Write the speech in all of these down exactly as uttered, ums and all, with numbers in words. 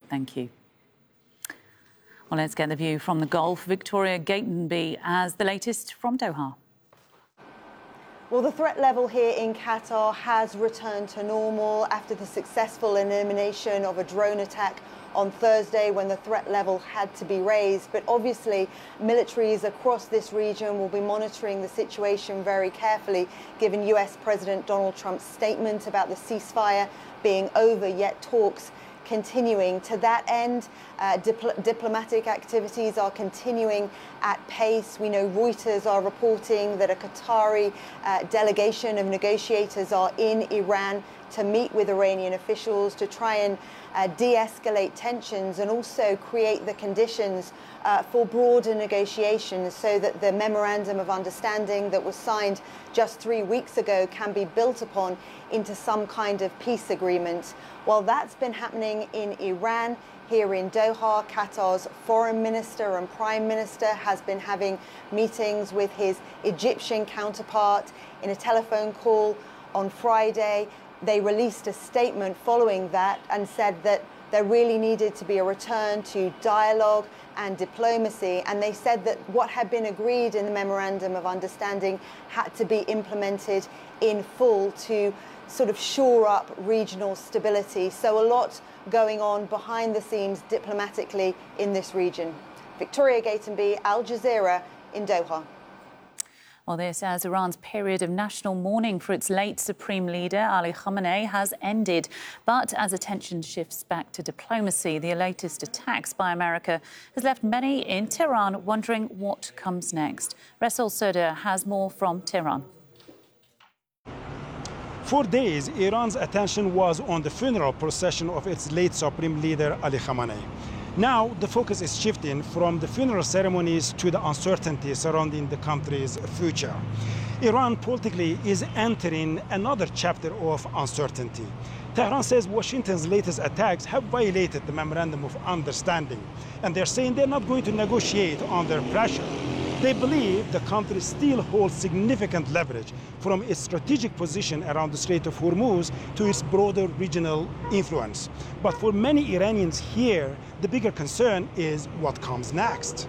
Thank you. Well, let's get the view from the Gulf. Victoria Gatenby has the latest from Doha. Well, the threat level here in Qatar has returned to normal after the successful elimination of a drone attack on Thursday when the threat level had to be raised. But obviously, militaries across this region will be monitoring the situation very carefully, given U S President Donald Trump's statement about the ceasefire being over, yet talks continuing. To that end, uh, dipl diplomatic activities are continuing at pace. We know Reuters are reporting that a Qatari uh, delegation of negotiators are in Iran to meet with Iranian officials to try and uh, de-escalate tensions and also create the conditions uh, for broader negotiations so that the memorandum of understanding that was signed just three weeks ago can be built upon into some kind of peace agreement. While that's been happening in Iran, here in Doha, Qatar's foreign minister and prime minister has been having meetings with his Egyptian counterpart. In a telephone call on Friday, they released a statement following that and said that there really needed to be a return to dialogue and diplomacy. And they said that what had been agreed in the memorandum of understanding had to be implemented in full to sort of shore up regional stability. So a lot going on behind the scenes diplomatically in this region. Victoria Gatenby, Al Jazeera in Doha. Well, this as Iran's period of national mourning for its late supreme leader, Ali Khamenei, has ended. But as attention shifts back to diplomacy, the latest attacks by America has left many in Tehran wondering what comes next. Rasul Soda has more from Tehran. For days, Iran's attention was on the funeral procession of its late supreme leader, Ali Khamenei. Now, the focus is shifting from the funeral ceremonies to the uncertainty surrounding the country's future. Iran politically is entering another chapter of uncertainty. Tehran says Washington's latest attacks have violated the Memorandum of Understanding, and they're saying they're not going to negotiate under pressure. They believe the country still holds significant leverage from its strategic position around the Strait of Hormuz to its broader regional influence. But for many Iranians here, the bigger concern is what comes next.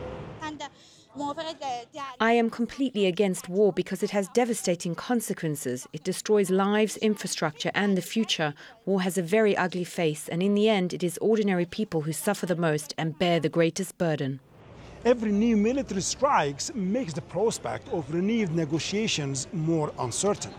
I am completely against war because it has devastating consequences. It destroys lives, infrastructure, and the future. War has a very ugly face, and in the end, it is ordinary people who suffer the most and bear the greatest burden. Every new military strike makes the prospect of renewed negotiations more uncertain.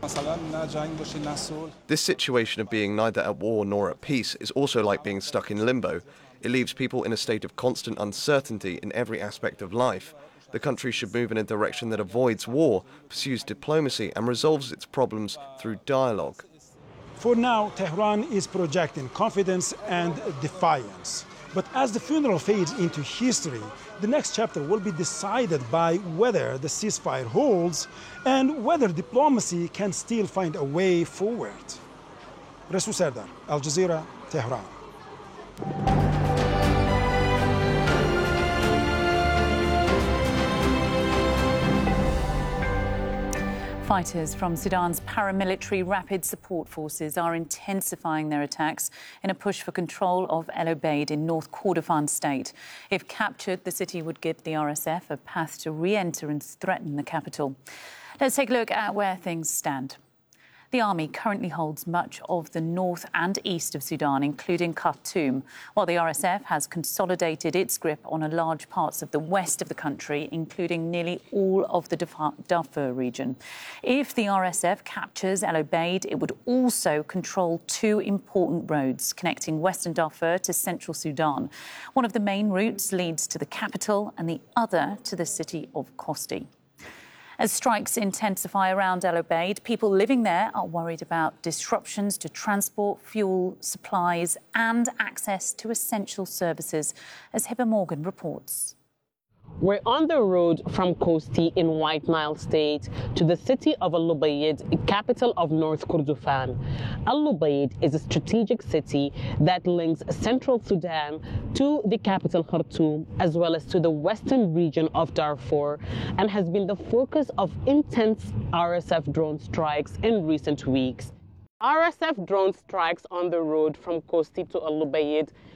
This situation of being neither at war nor at peace is also like being stuck in limbo. It leaves people in a state of constant uncertainty in every aspect of life. The country should move in a direction that avoids war, pursues diplomacy, and resolves its problems through dialogue. For now, Tehran is projecting confidence and defiance. But as the funeral fades into history, the next chapter will be decided by whether the ceasefire holds and whether diplomacy can still find a way forward. Rasul Sardar, Al Jazeera, Tehran. Fighters from Sudan's paramilitary Rapid Support Forces are intensifying their attacks in a push for control of El Obeid in North Kordofan state. If captured, the city would give the R S F a path to re-enter and threaten the capital. Let's take a look at where things stand. The army currently holds much of the north and east of Sudan, including Khartoum, while the R S F has consolidated its grip on a large parts of the west of the country, including nearly all of the Darfur region. If the R S F captures El Obeid, it would also control two important roads connecting western Darfur to central Sudan. One of the main routes leads to the capital and the other to the city of Kosti. As strikes intensify around El Obeid, people living there are worried about disruptions to transport, fuel, supplies and access to essential services, as Hiba Morgan reports. We're on the road from Kosti in White Nile State to the city of El Obeid, capital of North Kordofan. El Obeid is a strategic city that links central Sudan to the capital Khartoum, as well as to the western region of Darfur, and has been the focus of intense R S F drone strikes in recent weeks. R S F drone strikes on the road from Kosti to El Obeid